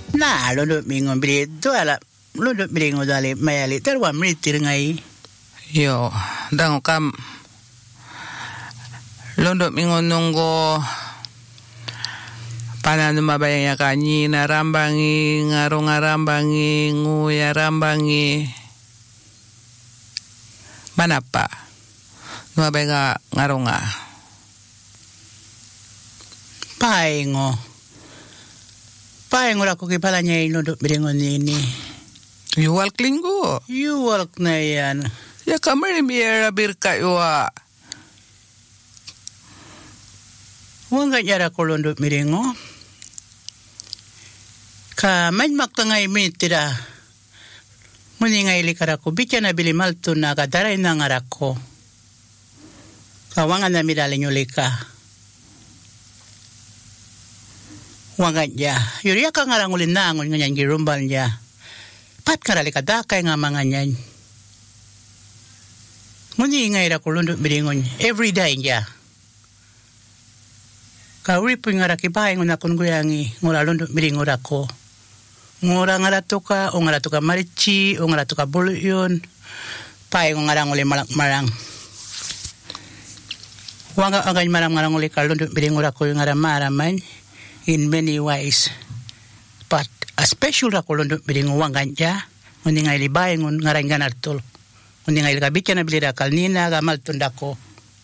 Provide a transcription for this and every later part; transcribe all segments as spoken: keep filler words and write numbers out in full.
Na londo mingo bri doala londo bringo dale mayali terwa mritir ngai. Yo, dango kam londo mingo nunggo pananu mabaya kanyi na rambangi ngaro ngarambangi nguya rambangi manapa mabaya ngaro nga paingo paingo rako ki palanya londo bringo nini yuwal klingo yuwal na yan ya kamari miera birka yuwa wanga nyara kolondo mirengo ka man maktangai mitira muni ngai likarako bichana bili maltu na kadara ina ngarako ka wanga na midale nyoleka wanga ya yuri ka ngaranguli nangon nganyan girumbal ya pat karali kadaka nga manganyan muni ngai ra kolondo mirengo every day ya ka uripu ngara kibae ngona kunguyangi ngora londo miringo rako ngora ngara toka o ngara toka marichi o ngara toka buluyon pae ngara ngole malak marang wanga angay marang marang ngole ka londo miringo rako ngara maraman in many ways but a special rako londo miringo wanga ja ngoni ngai libae ngon ngara nganar tol ngoni ngai kabicha na bilira kalnina gamal tundako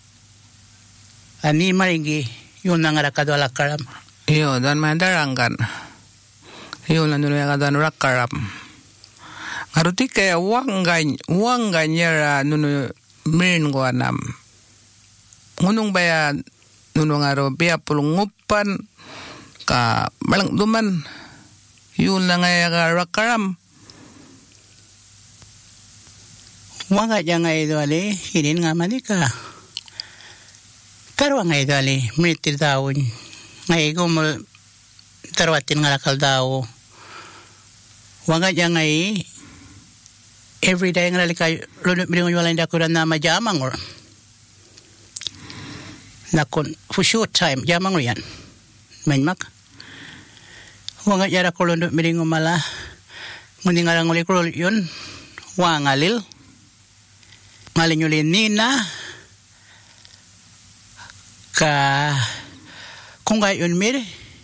ani maringi yun na nga rakado alakaram. Iyo, dan mandarangan. Yun na nuno yung dan rakaram. Ngaruti kaya wanggan, wanggan yara nuno mirin ko anam. Ngunong baya nuno nga ro, biya pulungupan ka malang duman. Yun na nga yung rakaram. Wanga dyan nga ito ali, hinin nga manika. Tarwa ngay dali, meritir daon. Ngay gumul, tarwatin nga lakal daw. Wanga dyan ngay, every day nga lalika, lunod miringon wala hindi ako na majamang or. Nakon, for short time, jamang o yan. Mainmak. Wanga dyan ako lunod miringon mala. Ngunit nga lang ulit yun. Wangalil. Ngalin yun nina. Ka kung gayon mir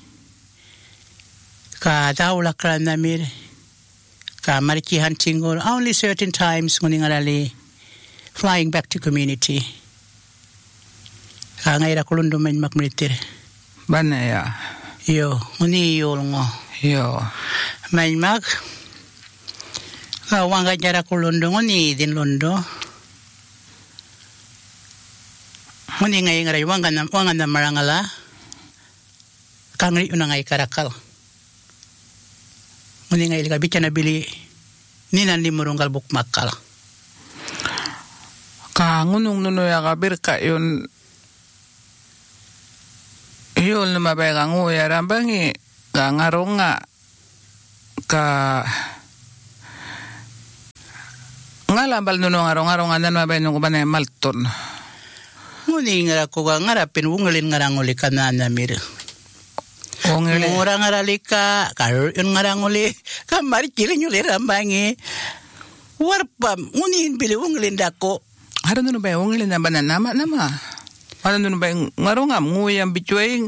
ka daw lakran na mir ka mariki hunting or only certain times nguning arali flying back to community ka ngaira kulundo man makmritir banaya yo nguni yol ngo yo man mak ka wanga jara kulundo nguni din londo muni ngay ngaray wanga na wanga na marangala kangri una ngay karakal muni ngay lika bicha na bili ninan limurunggal bukmakal ka ngunung nuno ya kabirka yun yun lumabay ka nguya rambangi ka ngaronga ka ngalambal nuno ngarong-ngaronga nan mabay nung kubanay malton muni ngara ko ngarapin wungalin ngaranguli kanana mir. Wungali. Mura ngaralika kar yun ngaranguli kamar kilin yuli rambangi. Warpam muni bili wungalin dako. Haro nuno ba wungalin na banan nama nama. Haro nuno ba ngarongam nguyang bituing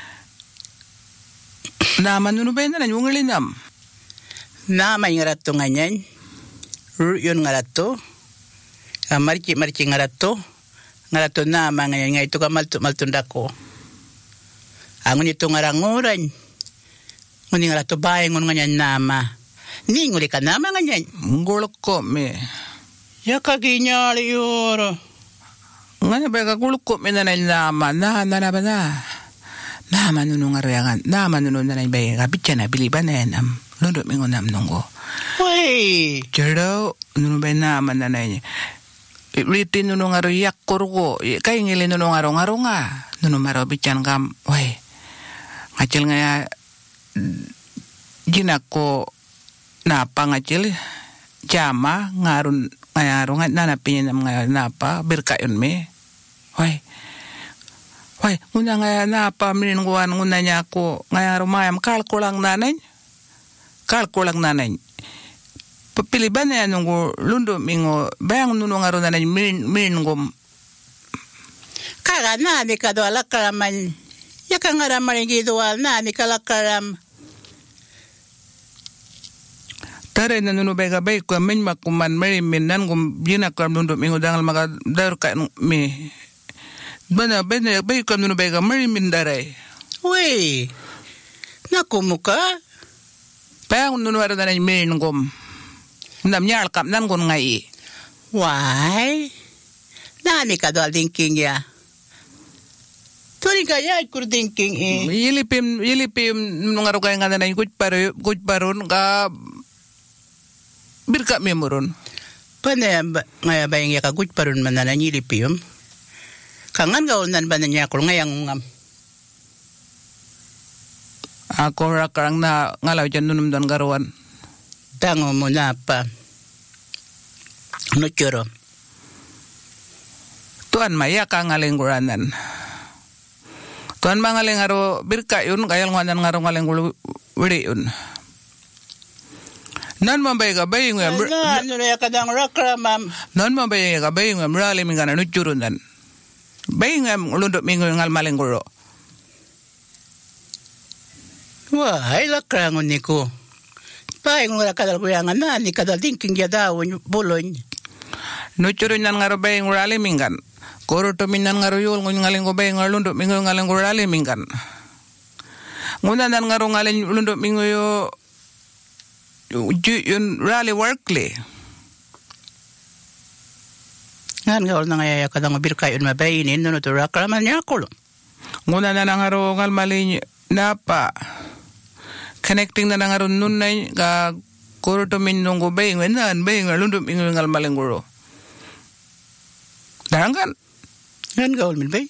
nama nuno ba na wungalin nam. Nama ngarato nganyan. Yun ngarato. Kamar ki marki ngarato. Ngarato nama ngayon nga ito ka malto maltundako. Angon ito ngaranguran. Ngunit ngarato bahay ngun ganyan nama. Ni nguli ka nama ganyan. Ngulok ko me. Ya kaginyali yoro. Nga ba kagulok ko me na nama. Na na na ba na. Nama nunong arayangan. Nama nunong na na ba yung kabitya na biliban na yan. Lundot me ngunam nungo. Wey. Jero nunong ba yung nama na na yan. Riti nunong aro yak kurgo kay ngili nunong aro ngaro nga nunong maro bican kam way ngacil nga jinako napa ngacil jama ngarun ngaro nga nanapin nam nga napa birkayon me way way nguna nga napa minin kuan nguna nya ko nga aro mayam kalkulang nanay kalkulang nanay. Papiliban na yan nung lundo mingo, bayang nunong araw nanay min ngom. Kaya na, di ka doon alakaraman. Yakang araman yung gidual na, di ka alakaram. Tare na nuno bay ka bay ko min makuman meri minan gum bina kam lundo mingo dangal maka dar ka mi. Bana bana bay ko nuno bay ka meri min daray. Weh, naku muka. Bayang nuno araw nanay min ngom. Nam nyal kam nan gon ngai. Why? Nani ka doon thinking ya? Turi ka ya ikur thinking eh. Yilipim yilipim nung araw kaya nga nanay kuj paro kuj paron ka birka memurun. Pana ngaya bayang ya ka kuj paron man na yilipim. Kangan gaul nan ba na niya kung ngayang ngam. Ako rakarang na ngalaw dyan nunum doon garuan. Tango mo na pa. No choro. Tuan maya ka ngaling guranan. Tuan mangaling aro birka yun kayal nganan ngaro ngaling wiri yun. Nan mambay ka bay ng Ano ano ya kadang rakra mam. Nan mambay ka bay ng mrali mingana nuchurun dan. Bay ng lundot mingo ngal maling guro. Wah, ay lakra ngon niko. Bay ng rakadal ko yang ana ni kadal thinking ya daw bulon. Nuchurun nan ngaro bay ng rali mingan. Koro to minan ngaro yul ngun ngaling ko bay ngal lundot mingo ngaling guro rali mingan. Nguna nan ngaro ngaling lundot mingo yo yun rally workly. Ngan gaul na ngaya kadang birka yun mabayinin no to rakra man niya ko. Nguna na nangaro ngal mali napa. Connecting na nangaro nunay ka koro to minong ko bay ngan bay ngal lundot mingo ngal maling guro. Darangan. Ngan gaul min bay.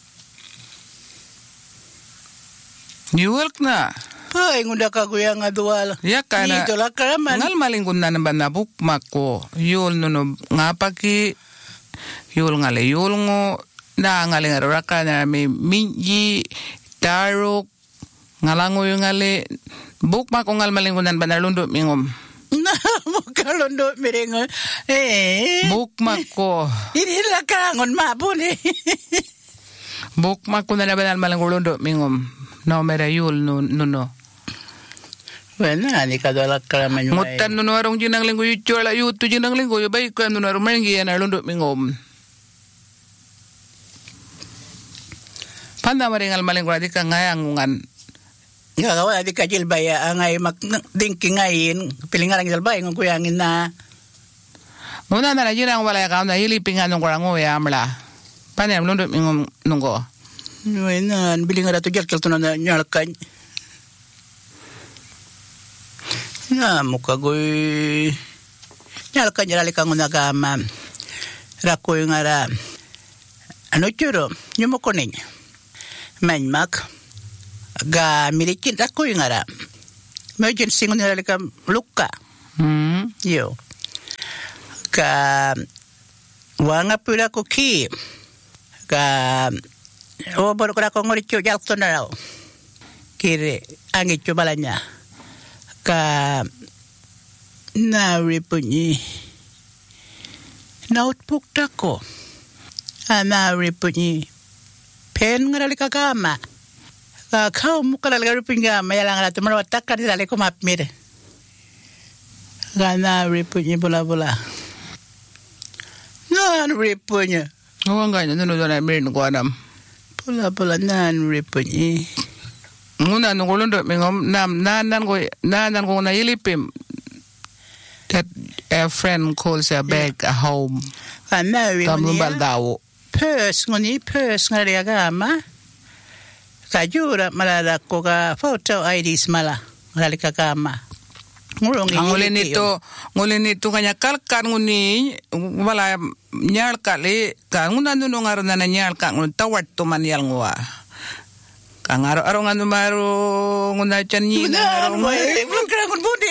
New York na. Ay, ngunda ka kuya nga duwala. Ya kana. Dito lang karaman. Ngal maling kun na naman na bukmak ko. Yul nuno nga paki. Yul ngale yul ngo. Na ngaling araka na may minji. Tarok. Ngalango yung ngale. Bukmak ko ngal maling kun na naman na lundo mingom. Na, muka lundo miringo. Eh. Bukmak ko. Hindi lang karangon mabun eh. Bukmak ko na naman na maling lundo mingom. No, mera yul nuno. Bueno, ani ka dola karaman yung Mutan nuno arong jinang linggo yu chola yu tu jinang linggo yu baik kan nuno arong mengi na lundo mingom. Panda maringal maling kuradi ka ngayang ngungan. Nga kawa di ka jilbaya angay mak dingki ngayin pilingarang jilbaya ng kuyangin na. Muna na na jinang wala ka na hilipingan ng kurango ya amla. Panda lundo mingom nunggo. Bueno, bilingar ato jal kelto na nyalkan. Na muka goy nyalkan jalali kang unagama rakoy ngara ano churo nyumo konin manmak ga milikin rakoy ngara emergency ngun jalali kam luka hmm yo ka wanga pula ko ki ka o bor ko ko ngori chu jal to na kire angi chu balanya ka nauri punyi notebook tako nauri punyi pen ngarali kagama ka kau mukala ngarali punyi mayalang ratu marawatak kan dali ko mapmir ka nauri punyi bola bola nauri punyi ngawang ganyan nuno na mirin ko anam bola bola nauri punyi Nguna nung lundo mingom nam nanan ko nanan ko na ilipim that a friend calls a bag a home. Kana wi Tamu baldawo. Pers ngoni pers ngari agama. Kajura malala ko ka photo I Ds mala ngali kagama. Ngulong Ang uli nito, nguli nito kanya kalkan nguni wala nyal kali ka nguna nuno ngaro na nyal ka ngun tawat to man yal ngwa. Kang araw-araw nga numaro nguna chan nyi na araw mo eh krangon budi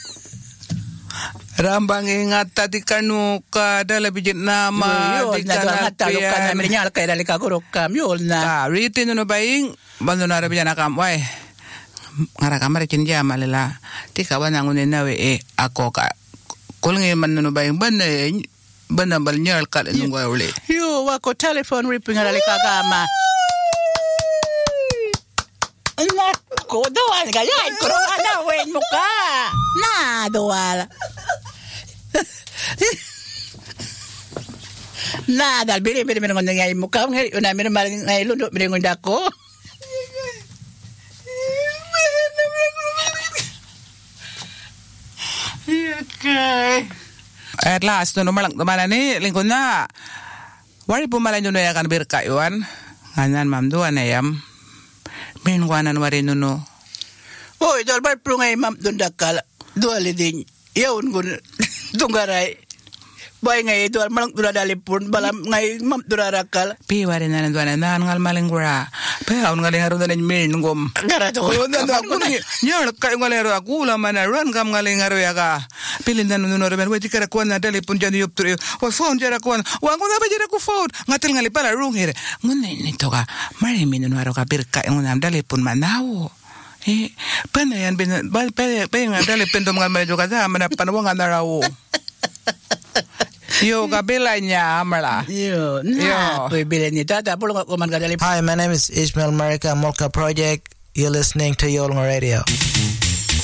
rambang ingat tadi kanu ka dala bijit nama di kana talo kana minyal kay dali ka gurok kam yol na ka riti no baing bando na rabiyan akam wai ngara kamar kin jama lela tika wana ngune nawe e akoka kulngi man no bay banna banna bal nyal kal ngo wle yo wako telephone ripping ala kagama na ko doan ga yai ko ana wen muka na doala na dal bire bire ngon ngai muka ngai una mir mal ngai lundo bire ngon dako. Okay. At last, no malang tumana ni lingkod na. Wari pumalan yun na yakan birkayuan. Nganan mam duan na yam. Minwanan wari nuno. Oy, dal bar pro ngay mam dundakal. Duali din. Yawn gun tunggaray. Bay ngay dual malang duradalipun balam ngay mam durarakal. Pi wari na nanduan na ngal malingura. Pe aun ngali haru na min ngom. Gara to. Nando aku ni nyal kay ngali haru aku la mana ran kam ngali haru ya ka. Pilin na nuno reben we tikara kuan na dalipun jani yup tur. O phone jara kuan. Wa ngona ba jara ku phone. Ngatil ngali pala rung here. Ngone ni to ka. Mari min nuno haru ka birka ngona dalipun manao. Eh, pana yan bin ba pe pe nga dalipun dom ngal medyo ka sa mana panawang na rawo. Yo, kabila niya, amala. Yo, na, kabila niya. Tata, pulo ko man kadali. Hi, my name is Ishmael Marika, Molka Project. You're listening to Yolnga Radio.